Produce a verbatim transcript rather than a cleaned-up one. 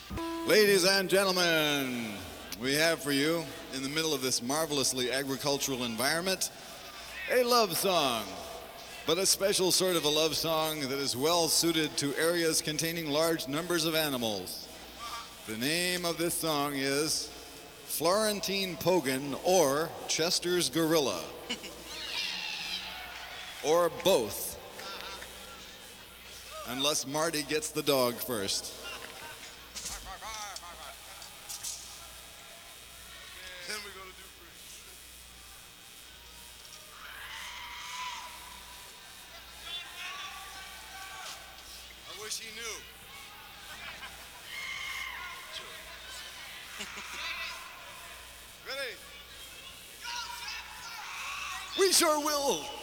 Ladies and gentlemen, we have for you, in the middle of this marvelously agricultural environment, a love song, but a special sort of a love song that is well suited to areas containing large numbers of animals. The name of this song is Florentine Pogan or Chester's Gorilla, or both, unless Marty gets the dog first. Then we're gonna do free. I wish he knew. Ready? We sure will.